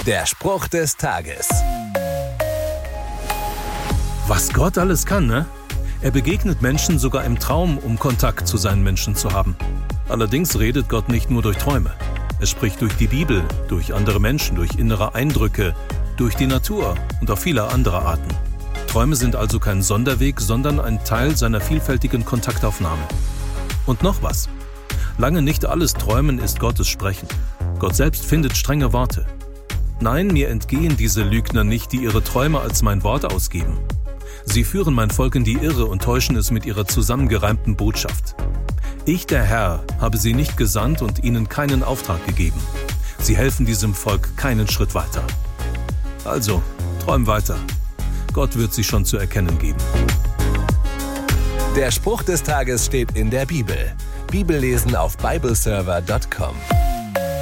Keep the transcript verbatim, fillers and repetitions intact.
Der Spruch des Tages. Was Gott alles kann, ne? Er begegnet Menschen sogar im Traum, um Kontakt zu seinen Menschen zu haben. Allerdings redet Gott nicht nur durch Träume. Er spricht durch die Bibel, durch andere Menschen, durch innere Eindrücke, durch die Natur und auf viele andere Arten. Träume sind also kein Sonderweg, sondern ein Teil seiner vielfältigen Kontaktaufnahme. Und noch was. Lange nicht alles Träumen ist Gottes Sprechen. Gott selbst findet strenge Worte. Nein, mir entgehen diese Lügner nicht, die ihre Träume als mein Wort ausgeben. Sie führen mein Volk in die Irre und täuschen es mit ihrer zusammengereimten Botschaft. Ich, der Herr, habe sie nicht gesandt und ihnen keinen Auftrag gegeben. Sie helfen diesem Volk keinen Schritt weiter. Also, träum weiter. Gott wird sie schon zu erkennen geben. Der Spruch des Tages steht in der Bibel. Bibellesen auf bibleserver punkt com.